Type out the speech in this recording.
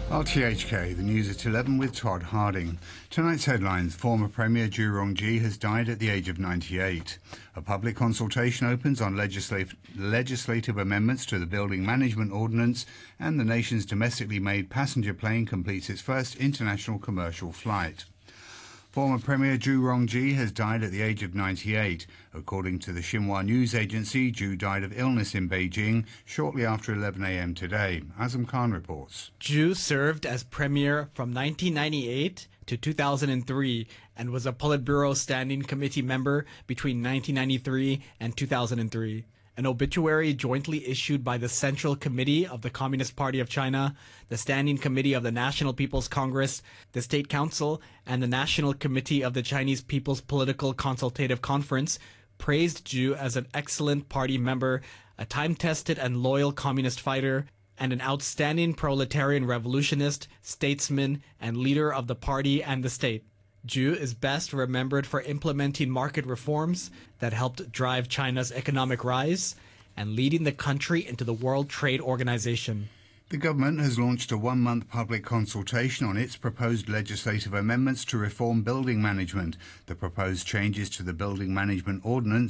RTHK, the news at 11 with Todd Harding. Tonight's headlines: former Premier Zhu Rongji has died at the age of 98. A public consultation opens on legislative amendments to the Building Management Ordinance, and the nation's domestically made passenger plane completes its first international commercial flight. Former Premier Zhu Rongji has died at the age of 98. According to the Xinhua news agency, Zhu died of illness in Beijing shortly after 11 a.m. today. Azam Khan reports. Zhu served as premier from 1998 to 2003 and was a Politburo Standing Committee member between 1993 and 2003. An obituary jointly issued by the Central Committee of the Communist Party of China, the Standing Committee of the National People's Congress, the State Council, and the National Committee of the Chinese People's Political Consultative Conference praised Zhu as an excellent party member, a time-tested and loyal communist fighter, and an outstanding proletarian revolutionist, statesman, and leader of the party and the state. Zhu is best remembered for implementing market reforms that helped drive China's economic rise and leading the country into the World Trade Organization. The government has launched a one-month public consultation on its proposed legislative amendments to reform building management. The proposed changes to the Building Management Ordinance